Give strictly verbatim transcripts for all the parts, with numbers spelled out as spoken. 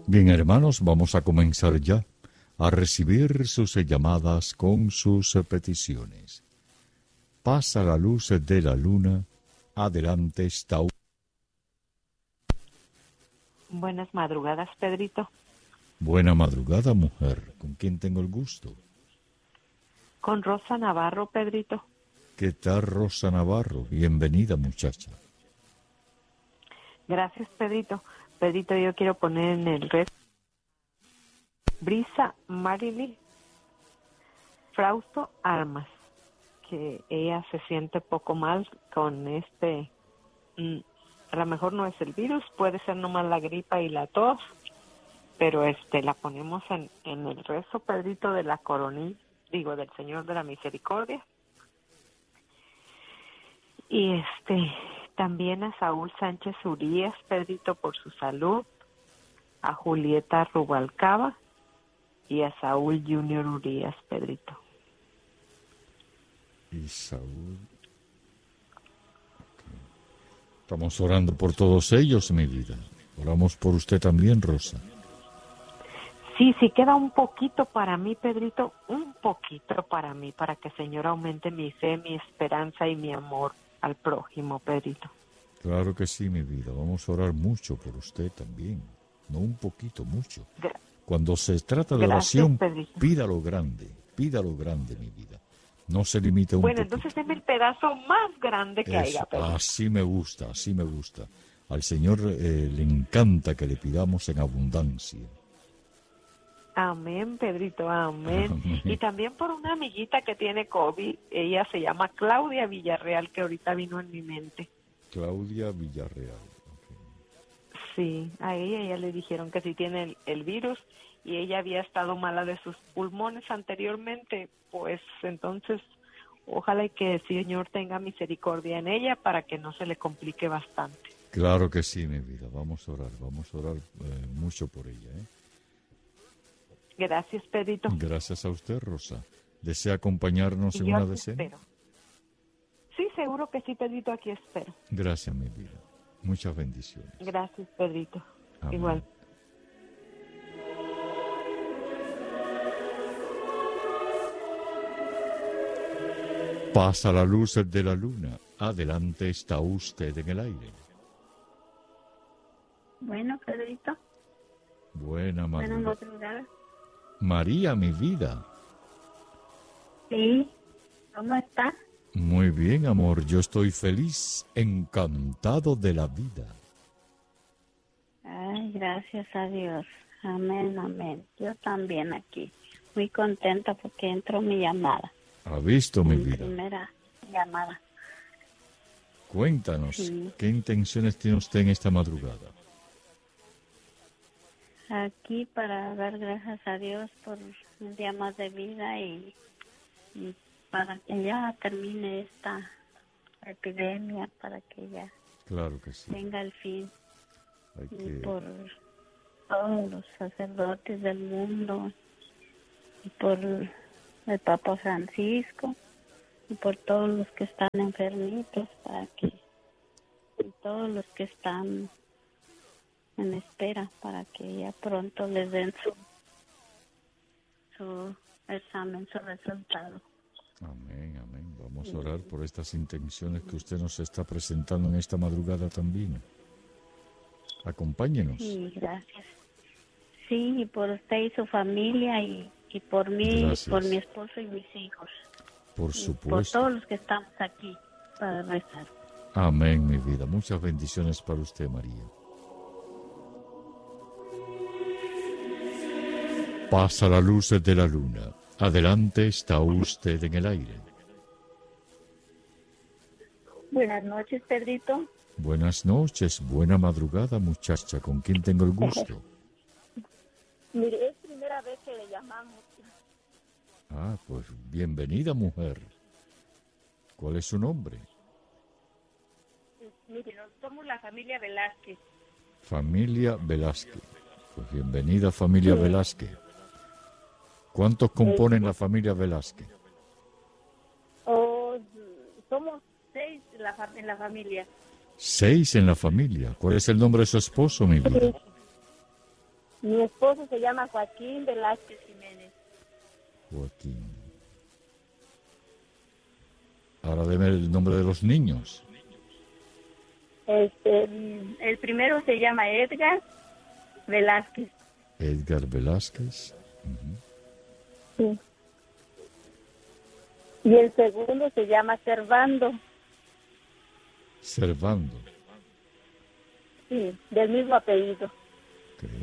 Bien, hermanos, vamos a comenzar ya a recibir sus llamadas con sus peticiones. Pasa la luz de la luna, adelante está. Buenas madrugadas, Pedrito. Buena madrugada, mujer. ¿Con quién tengo el gusto? Con Rosa Navarro, Pedrito. ¿Qué tal, Rosa Navarro? Bienvenida, muchacha. Gracias, Pedrito. Pedrito, yo quiero poner en el resto Brisa Marily Frausto Armas, que ella se siente poco mal con este, mm, a lo mejor no es el virus, puede ser nomás la gripa y la tos, pero este la ponemos en, en el rezo, Pedrito, de la coronilla, digo, del Señor de la Misericordia. Y este también a Saúl Sánchez Urías, Pedrito, por su salud, a Julieta Rubalcaba y a Saúl Junior Urías, Pedrito. Y Saúl. Okay. Estamos orando por todos ellos, mi vida. Oramos por usted también, Rosa. Sí, sí queda un poquito para mí, Pedrito, un poquito para mí, para que el Señor aumente mi fe, mi esperanza y mi amor al prójimo, Pedrito. Claro que sí, mi vida. Vamos a orar mucho por usted también. No un poquito, mucho. Gra- Cuando se trata de Gracias, oración, Pedrito. pídalo grande, pídalo grande, mi vida. No se limite a un Bueno, poquito. entonces es el pedazo más grande que Eso, haya, Pedrito. así me gusta, así me gusta. Al Señor eh, le encanta que le pidamos en abundancia. Amén, Pedrito, amén. Amén. Y también por una amiguita que tiene COVID, ella se llama Claudia Villarreal, que ahorita vino en mi mente. Claudia Villarreal. Okay. Sí, a ella ya le dijeron que sí tiene el, el virus y ella había estado mala de sus pulmones anteriormente, pues entonces ojalá y que el Señor tenga misericordia en ella para que no se le complique bastante. Claro que sí, mi vida. Vamos a orar, vamos a orar eh, mucho por ella, ¿eh? Gracias, Pedrito. Gracias a usted, Rosa. ¿Desea acompañarnos Y en yo una aquí decena? espero. Sí, seguro que sí, Pedrito, aquí espero. Gracias, mi vida. Muchas bendiciones. Gracias, Pedrito. Amén. Igual. Pasa la luz de la luna. Adelante está usted en el aire. Bueno, Pedrito. Buena madrugada. Buenas madrugadas. María, mi vida. Sí. ¿Cómo estás? Muy bien, amor. Yo estoy feliz, encantado de la vida. Ay, gracias a Dios. Amén, amén. Yo también aquí. Muy contenta porque entró mi llamada. ¿Ha visto, mi Mi vida? primera llamada. Cuéntanos, Sí. ¿qué intenciones tiene usted en esta madrugada? Aquí para dar gracias a Dios por un día más de vida y, y para que ya termine esta epidemia, para que ya Claro que sí. tenga el fin. Hay Y que... por todos los sacerdotes del mundo, y por el Papa Francisco, y por todos los que están enfermitos, para que, y todos los que están en espera, para que ya pronto les den su, su examen, su resultado. Amén, amén. Vamos a orar por estas intenciones que usted nos está presentando en esta madrugada también. Acompáñenos. Sí, gracias. Sí, y por usted y su familia, y, y por mí, Gracias. por mi esposo y mis hijos. Por Y por supuesto. todos los que estamos aquí para rezar. Amén, mi vida. Muchas bendiciones para usted, María. Pasa la luz de la luna. Adelante está usted en el aire. Buenas noches, Pedrito. Buenas noches, buena madrugada, muchacha. ¿Con quién tengo el gusto? Mire, es primera vez que le llamamos. Ah, pues bienvenida, mujer. ¿Cuál es su nombre? Mire, somos la familia Velázquez. Familia Velázquez. Pues bienvenida, familia Sí. Velázquez. ¿Cuántos componen la familia Velázquez? Oh, somos seis en la, fam- en la familia. Seis en la familia. ¿Cuál es el nombre de su esposo, mi vida? Mi esposo se llama Joaquín Velázquez Jiménez. Joaquín. Ahora deme el nombre de los niños. Este, el primero se llama Edgar Velázquez. Edgar Velázquez. Uh-huh. Sí. Y el segundo se llama Servando. Servando. Sí, del mismo apellido. Okay.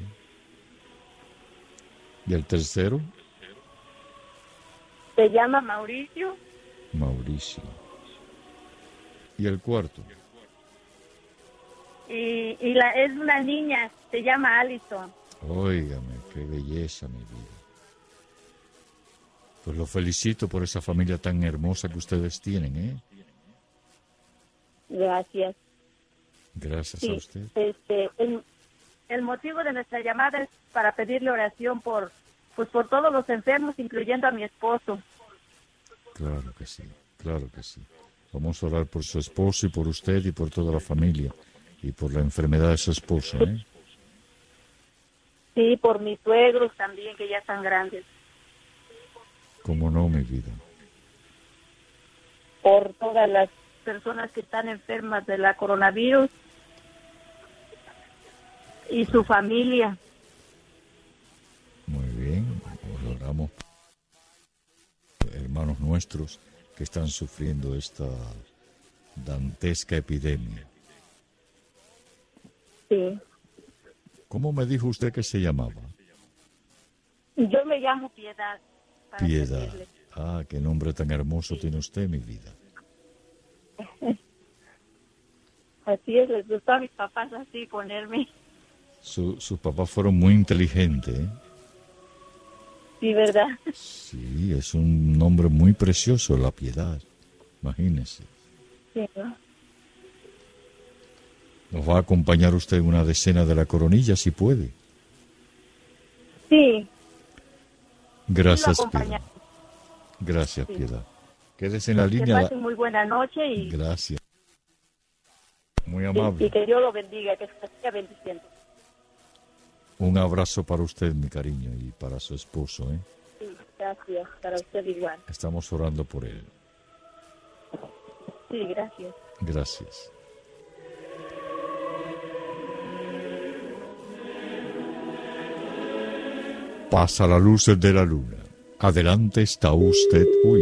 ¿Y el tercero? Se llama Mauricio. Mauricio. ¿Y el cuarto? Y, y la, es una niña, se llama Alison. Óigame, qué belleza, mi vida. Pues lo felicito por esa familia tan hermosa que ustedes tienen, ¿eh? Gracias. Gracias sí, a usted. Este, el, el motivo de nuestra llamada es para pedirle oración por, pues por todos los enfermos, incluyendo a mi esposo. Claro que sí, claro que sí. Vamos a orar por su esposo y por usted y por toda la familia y por la enfermedad de su esposo, ¿eh? Sí, por mis suegros también, que ya están grandes. Cómo no, mi vida. Por todas las personas que están enfermas de la coronavirus y su familia. Muy bien, oramos, hermanos nuestros que están sufriendo esta dantesca epidemia. Sí. ¿Cómo me dijo usted que se llamaba? Yo me llamo Piedad. para Piedad. servirle. Ah, qué nombre tan hermoso Sí. tiene usted, mi vida. Así es, les gustó a mis papás así ponerme. Su, sus papás fueron muy inteligentes, ¿eh? Sí, ¿verdad? Sí, es un nombre muy precioso, La Piedad. Imagínese. Sí, ¿no? Nos va a acompañar usted en una decena de la coronilla, si puede. Sí. Gracias, Sí, lo Piedad. acompañamos. Gracias, Sí. Piedad. Quédese en la Que línea. pasen muy buena noche y, Gracias. Muy y, amable. y que Dios lo bendiga, que se siga bendiciendo. Un abrazo para usted, mi cariño, y para su esposo, ¿eh? Sí, gracias, para usted igual. Estamos orando por él. Sí, gracias. Gracias. Pasa la luz de la luna. Adelante está usted. Uy.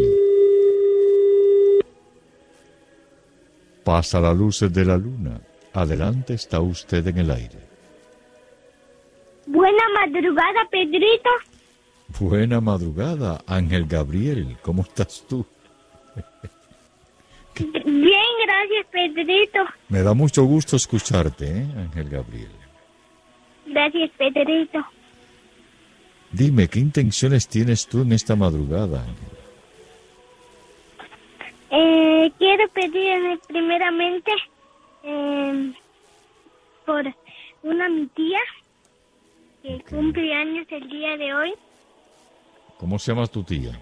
Pasa la luz de la luna. Adelante está usted en el aire. Buena madrugada, Pedrito. Buena madrugada, Ángel Gabriel. ¿Cómo estás tú? Bien, gracias, Pedrito. Me da mucho gusto escucharte, ¿eh, Ángel Gabriel? Gracias, Pedrito. Dime, ¿qué intenciones tienes tú en esta madrugada, Ángel? Eh, quiero pedir primeramente eh, por una mi tía que Ok. cumple años el día de hoy. ¿Cómo se llama tu tía?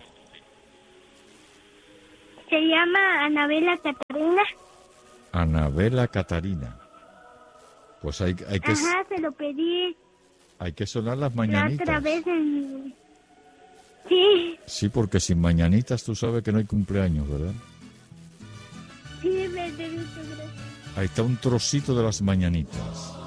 Se llama Anabela Catarina. Anabela Catarina. Pues hay, hay, que, Ajá, se lo pedí hay que sonar las la mañanitas. otra vez en... Sí, Sí, porque sin mañanitas tú sabes que no hay cumpleaños, ¿verdad? sí, Pedrito, gracias. Ahí está un trocito de las mañanitas.